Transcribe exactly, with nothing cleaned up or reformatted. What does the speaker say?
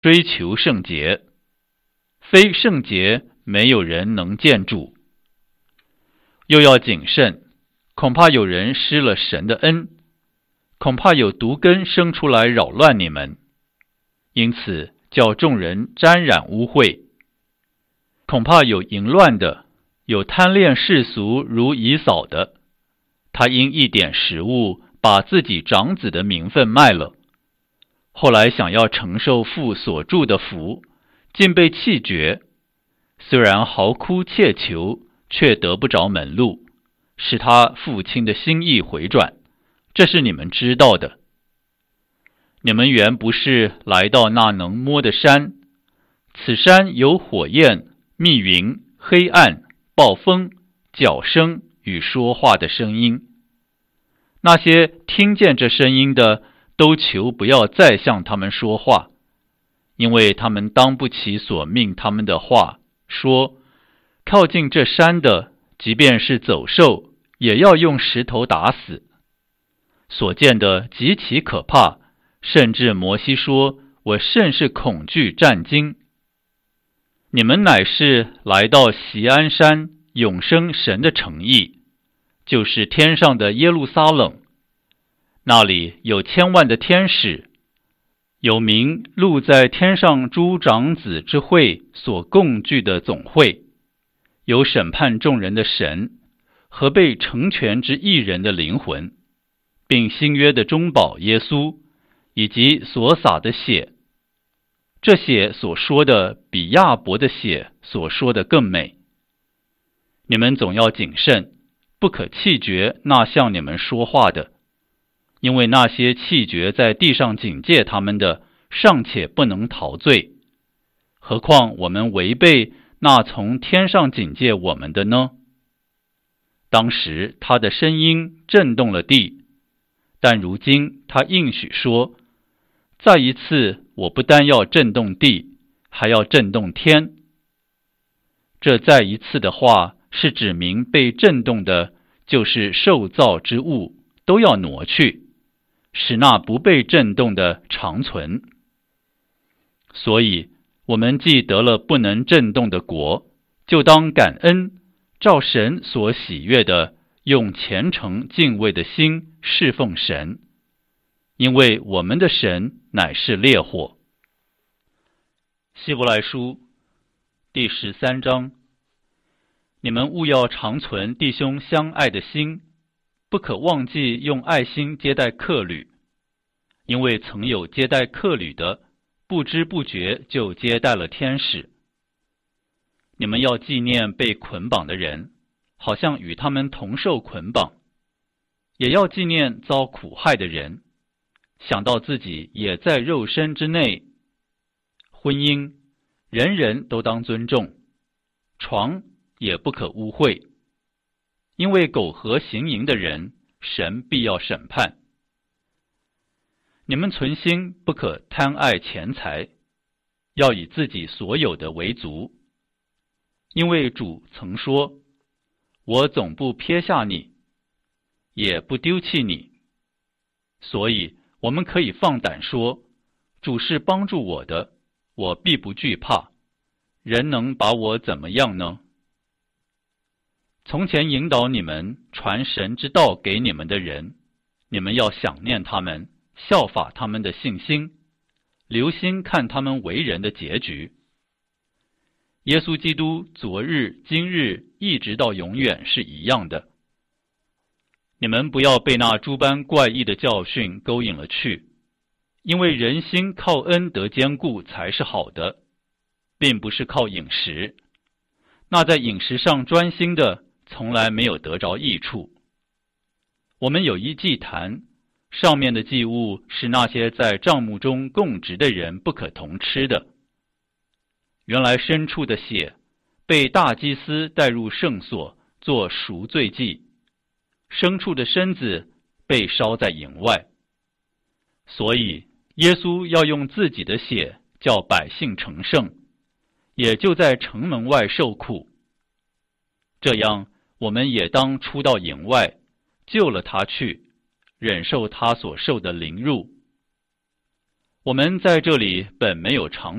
追求圣洁，非圣洁没有人能见主。又要谨慎，恐怕有人失了神的恩，恐怕有毒根生出来扰乱你们，因此叫众人沾染污秽。恐怕有淫乱的，有贪恋世俗如以扫的，他因一点食物把自己长子的名分卖了，后来想要承受父所祝的福，竟被弃绝，虽然嚎哭切求，却得不着门路，使他父亲的心意回转，这是你们知道的。你们原不是来到那能摸的山，此山有火焰、密云、黑暗、暴风、角声与说话的声音。那些听见这声音的，都求不要再向他们说话，因为他们当不起所命他们的话，说靠近这山的，即便是走兽，也要用石头打死。所见的极其可怕，甚至摩西说，我甚是恐惧战惊。你们乃是来到锡安山永生神的城邑，就是天上的耶路撒冷，那里有千万的天使，有名录在天上诸长子之会所共聚的总会，有审判众人的神和被成全之义人的灵魂，并新约的中保耶稣，以及所洒的血。这血所说的比亚伯的血所说的更美。你们总要谨慎，不可弃绝那向你们说话的，因为那些弃绝在地上警戒他们的，尚且不能逃罪，何况我们违背那从天上警戒我们的呢？当时他的声音震动了地，但如今他应许说，再一次我不单要震动地，还要震动天。这再一次的话是指明被震动的，就是受造之物都要挪去，使那不被震动的长存。所以我们既得了不能震动的国，就当感恩，照神所喜悦的，用虔诚敬畏的心侍奉神，因为我们的神乃是烈火。希伯来书第十三章，你们务要常存弟兄相爱的心，不可忘记用爱心接待客旅，因为曾有接待客旅的，不知不觉就接待了天使。你们要纪念被捆绑的人，好像与他们同受捆绑，也要纪念遭苦害的人，想到自己也在肉身之内。婚姻人人都当尊重，床也不可污秽，因为苟合行淫的人，神必要审判。你们存心不可贪爱钱财，要以自己所有的为足，因为主曾说，我总不撇下你，也不丢弃你。所以我们可以放胆说，主是帮助我的，我必不惧怕，人能把我怎么样呢？从前引导你们传神之道给你们的人，你们要想念他们，效法他们的信心，留心看他们为人的结局。耶稣基督昨日、今日一直到永远是一样的。你们不要被那诸般怪异的教训勾引了去，因为人心靠恩得坚固才是好的，并不是靠饮食。那在饮食上专心的，从来没有得着益处。我们有一祭坛，上面的祭物是那些在帐幕中供职的人不可同吃的。原来牲畜的血被大祭司带入圣所做赎罪祭，牲畜的身子被烧在营外。所以耶稣要用自己的血叫百姓成圣，也就在城门外受苦。这样我们也当出到营外，救了他去，忍受他所受的凌辱。 我们在这里本没有常